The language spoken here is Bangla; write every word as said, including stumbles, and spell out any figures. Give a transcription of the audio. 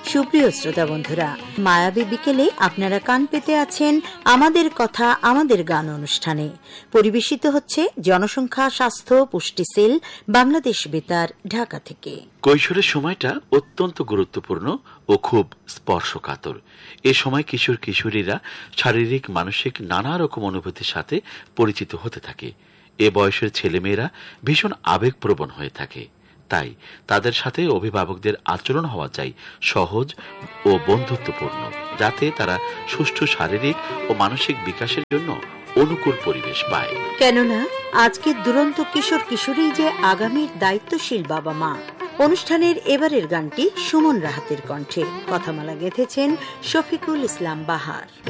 সুপ্রিয় শ্রোতা বন্ধুরা, মায়াবী বিকেলে আপনারা কান পেতে আছেন আমাদের কথা আমাদের গান অনুষ্ঠানে। পরিবেশিত হচ্ছে জনসংখ্যা স্বাস্থ্য পুষ্টি সেল, বাংলাদেশ বেতার, ঢাকা থেকে। কৈশোরের সময়টা অত্যন্ত গুরুত্বপূর্ণ ও খুব স্পর্শকাতর। এ সময় কিশোর কিশোরীরা শারীরিক মানসিক নানা রকম অনুভূতির সাথে পরিচিত হতে থাকে। এ বয়সের ছেলেমেয়েরা ভীষণ আবেগপ্রবণ হয়ে থাকে। তাই তাদের সাথে অভিভাবকদের আচরণ হওয়া চাই সহজ ও বন্ধুত্বপূর্ণ, যাতে তারা সুষ্ঠু শারীরিক ও মানসিক বিকাশের জন্য অনুকূল পরিবেশ পায়। কেননা আজকের দুরন্ত কিশোর কিশোরী যে আগামীর দায়িত্বশীল বাবা মা। অনুষ্ঠানের এবারের গানটি সুমন রাহাতের কণ্ঠে, কথামালা গেঁথেছেন শফিকুল ইসলাম বাহার।